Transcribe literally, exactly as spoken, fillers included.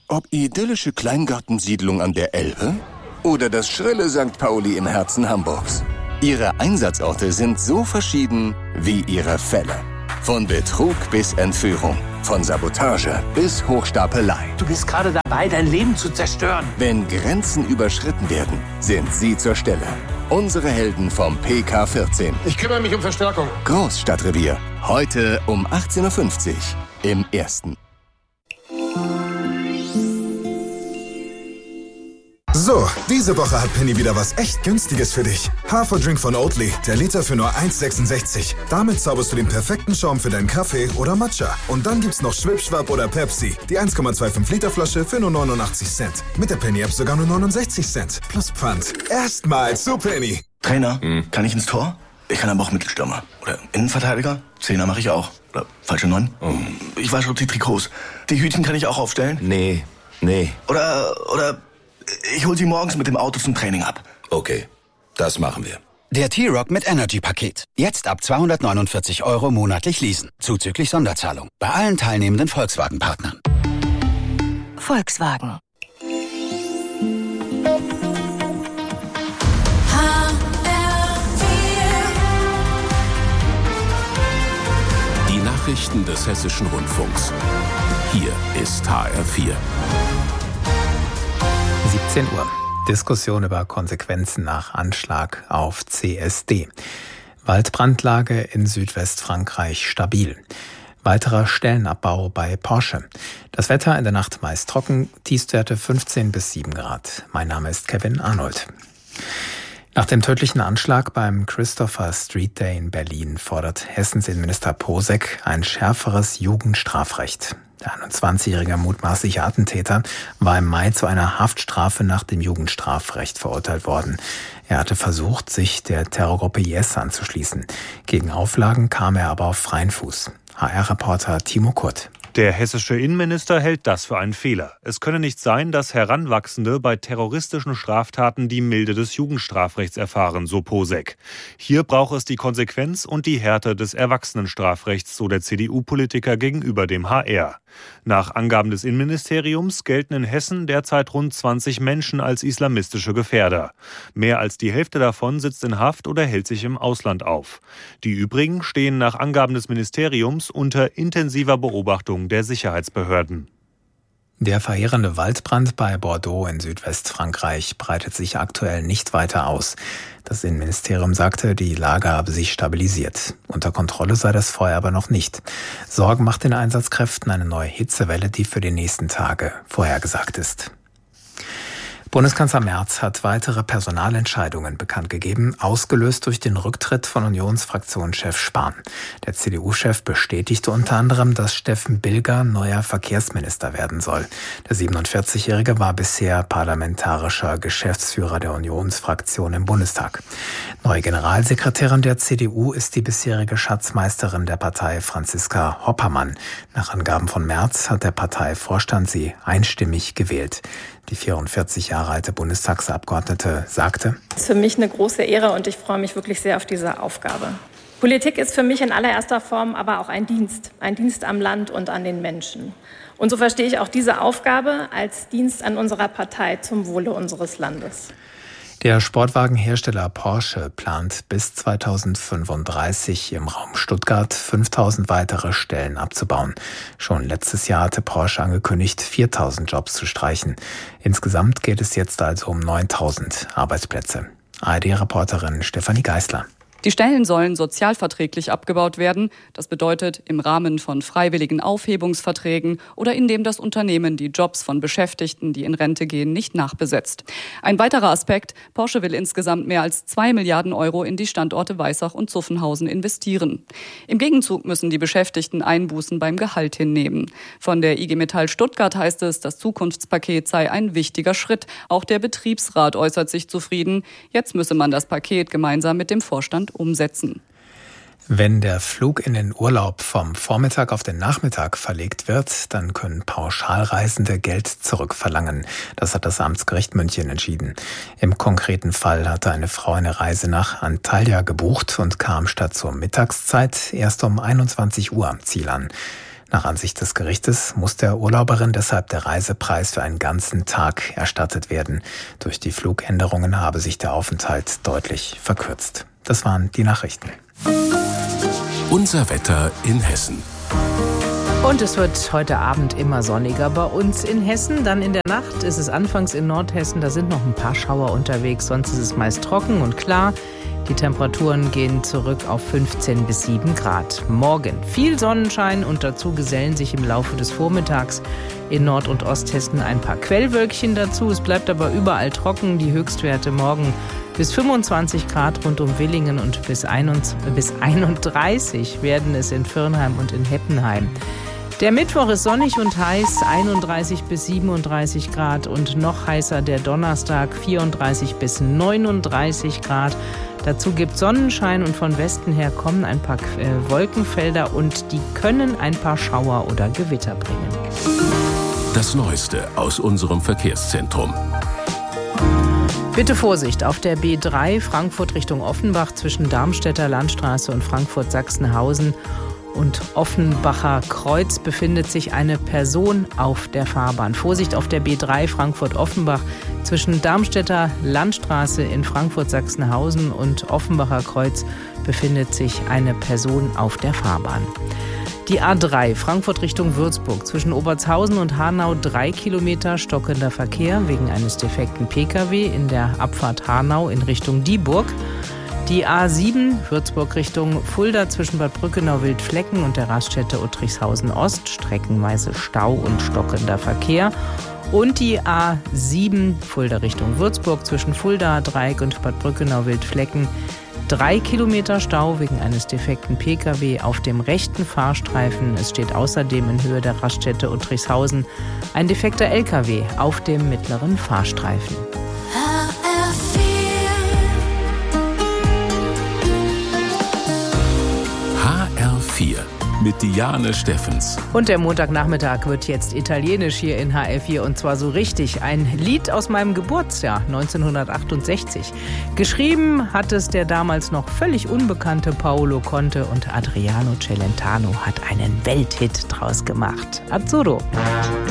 Ob idyllische Kleingartensiedlung an der Elbe oder das schrille Sankt Pauli im Herzen Hamburgs. Ihre Einsatzorte sind so verschieden wie ihre Fälle. Von Betrug bis Entführung, von Sabotage bis Hochstapelei. Du bist gerade dabei, dein Leben zu zerstören. Wenn Grenzen überschritten werden, sind sie zur Stelle. Unsere Helden vom P K vierzehn. Ich kümmere mich um Verstärkung. Großstadtrevier. Heute um achtzehn Uhr fünfzig im Ersten. So, diese Woche hat Penny wieder was echt Günstiges für dich. Haferdrink von Oatly, der Liter für nur eins Komma sechsundsechzig. Damit zauberst du den perfekten Schaum für deinen Kaffee oder Matcha. Und dann gibt's noch Schwipschwapp oder Pepsi, die eins Komma fünfundzwanzig Liter Flasche für nur neunundachtzig Cent. Mit der Penny-App sogar nur neunundsechzig Cent. Plus Pfand. Erstmal zu Penny. Trainer, hm. kann ich ins Tor? Ich kann aber auch Mittelstürmer. Oder Innenverteidiger? Zehner mache ich auch. Oder falsche Neun? Oh. Ich wasche die Trikots. Die Hütchen kann ich auch aufstellen? Nee, nee. Oder, oder... Ich hol sie morgens mit dem Auto zum Training ab. Okay, das machen wir. Der T-Rock mit Energy-Paket. Jetzt ab zweihundertneunundvierzig Euro monatlich leasen. Zuzüglich Sonderzahlung. Bei allen teilnehmenden Volkswagen-Partnern. Volkswagen. Die Nachrichten des Hessischen Rundfunks. Hier ist H R vier. siebzehn Uhr. Diskussion über Konsequenzen nach Anschlag auf C S D. Waldbrandlage in Südwestfrankreich stabil. Weiterer Stellenabbau bei Porsche. Das Wetter in der Nacht meist trocken, Tiefstwerte fünfzehn bis sieben Grad. Mein Name ist Kevin Arnold. Nach dem tödlichen Anschlag beim Christopher Street Day in Berlin fordert Hessens Innenminister Posek ein schärferes Jugendstrafrecht. Der einundzwanzigjährige mutmaßliche Attentäter war im Mai zu einer Haftstrafe nach dem Jugendstrafrecht verurteilt worden. Er hatte versucht, sich der Terrorgruppe I S anzuschließen. Gegen Auflagen kam er aber auf freien Fuß. H R-Reporter Timo Kurt. Der hessische Innenminister hält das für einen Fehler. Es könne nicht sein, dass Heranwachsende bei terroristischen Straftaten die Milde des Jugendstrafrechts erfahren, so Posek. Hier brauche es die Konsequenz und die Härte des Erwachsenenstrafrechts, so der C D U-Politiker gegenüber dem H R. Nach Angaben des Innenministeriums gelten in Hessen derzeit rund zwanzig Menschen als islamistische Gefährder. Mehr als die Hälfte davon sitzt in Haft oder hält sich im Ausland auf. Die übrigen stehen nach Angaben des Ministeriums unter intensiver Beobachtung der Sicherheitsbehörden. Der verheerende Waldbrand bei Bordeaux in Südwestfrankreich breitet sich aktuell nicht weiter aus. Das Innenministerium sagte, die Lage habe sich stabilisiert. Unter Kontrolle sei das Feuer aber noch nicht. Sorgen macht den Einsatzkräften eine neue Hitzewelle, die für die nächsten Tage vorhergesagt ist. Bundeskanzler Merz hat weitere Personalentscheidungen bekannt gegeben, ausgelöst durch den Rücktritt von Unionsfraktionschef Spahn. Der C D U-Chef bestätigte unter anderem, dass Steffen Bilger neuer Verkehrsminister werden soll. Der siebenundvierzigjährige war bisher parlamentarischer Geschäftsführer der Unionsfraktion im Bundestag. Neue Generalsekretärin der C D U ist die bisherige Schatzmeisterin der Partei Franziska Hoppermann. Nach Angaben von Merz hat der Parteivorstand sie einstimmig gewählt. Die vierundvierzig Jahre alte Bundestagsabgeordnete sagte: Es ist für mich eine große Ehre und ich freue mich wirklich sehr auf diese Aufgabe. Politik ist für mich in allererster Form aber auch ein Dienst, ein Dienst am Land und an den Menschen. Und so verstehe ich auch diese Aufgabe als Dienst an unserer Partei zum Wohle unseres Landes. Der Sportwagenhersteller Porsche plant bis zweitausendfünfunddreißig im Raum Stuttgart fünftausend weitere Stellen abzubauen. Schon letztes Jahr hatte Porsche angekündigt, viertausend Jobs zu streichen. Insgesamt geht es jetzt also um neuntausend Arbeitsplätze. A R D-Reporterin Stefanie Geisler. Die Stellen sollen sozialverträglich abgebaut werden. Das bedeutet im Rahmen von freiwilligen Aufhebungsverträgen oder indem das Unternehmen die Jobs von Beschäftigten, die in Rente gehen, nicht nachbesetzt. Ein weiterer Aspekt: Porsche will insgesamt mehr als zwei Milliarden Euro in die Standorte Weissach und Zuffenhausen investieren. Im Gegenzug müssen die Beschäftigten Einbußen beim Gehalt hinnehmen. Von der I G Metall Stuttgart heißt es, das Zukunftspaket sei ein wichtiger Schritt. Auch der Betriebsrat äußert sich zufrieden. Jetzt müsse man das Paket gemeinsam mit dem Vorstand umsetzen. Wenn der Flug in den Urlaub vom Vormittag auf den Nachmittag verlegt wird, dann können Pauschalreisende Geld zurückverlangen. Das hat das Amtsgericht München entschieden. Im konkreten Fall hatte eine Frau eine Reise nach Antalya gebucht und kam statt zur Mittagszeit erst um einundzwanzig Uhr am Ziel an. Nach Ansicht des Gerichtes muss der Urlauberin deshalb der Reisepreis für einen ganzen Tag erstattet werden. Durch die Flugänderungen habe sich der Aufenthalt deutlich verkürzt. Das waren die Nachrichten. Unser Wetter in Hessen. Und es wird heute Abend immer sonniger bei uns in Hessen. Dann in der Nacht ist es anfangs in Nordhessen, da sind noch ein paar Schauer unterwegs. Sonst ist es meist trocken und klar. Die Temperaturen gehen zurück auf fünfzehn bis sieben Grad. Morgen viel Sonnenschein und dazu gesellen sich im Laufe des Vormittags in Nord- und Osthessen ein paar Quellwölkchen dazu. Es bleibt aber überall trocken. Die Höchstwerte morgen bis fünfundzwanzig Grad rund um Willingen und bis einunddreißig werden es in Firnheim und in Heppenheim. Der Mittwoch ist sonnig und heiß, einunddreißig bis siebenunddreißig Grad und noch heißer der Donnerstag, vierunddreißig bis neununddreißig Grad. Dazu gibt Sonnenschein und von Westen her kommen ein paar äh, Wolkenfelder und die können ein paar Schauer oder Gewitter bringen. Das Neueste aus unserem Verkehrszentrum. Bitte Vorsicht, auf der B drei Frankfurt Richtung Offenbach zwischen Darmstädter Landstraße und Frankfurt-Sachsenhausen und Offenbacher Kreuz befindet sich eine Person auf der Fahrbahn. Vorsicht auf der B drei Frankfurt-Offenbach zwischen Darmstädter Landstraße in Frankfurt-Sachsenhausen und Offenbacher Kreuz befindet sich eine Person auf der Fahrbahn. Die A drei Frankfurt Richtung Würzburg zwischen Obertshausen und Hanau drei Kilometer stockender Verkehr wegen eines defekten Pkw in der Abfahrt Hanau in Richtung Dieburg. Die A sieben Würzburg Richtung Fulda zwischen Bad Brückenau-Wildflecken und der Raststätte Uttrichshausen Ost streckenweise Stau und stockender Verkehr. Und die A sieben Fulda Richtung Würzburg zwischen Fulda Dreieck und Bad Brückenau-Wildflecken drei Kilometer Stau wegen eines defekten Pkw auf dem rechten Fahrstreifen. Es steht außerdem in Höhe der Raststätte Uttrichshausen ein defekter L K W auf dem mittleren Fahrstreifen. H R vier mit Diane Steffens. Und der Montagnachmittag wird jetzt italienisch hier in H R vier und zwar so richtig. Ein Lied aus meinem Geburtsjahr neunzehnhundertachtundsechzig. Geschrieben hat es der damals noch völlig unbekannte Paolo Conte und Adriano Celentano hat einen Welthit draus gemacht. Azzurro.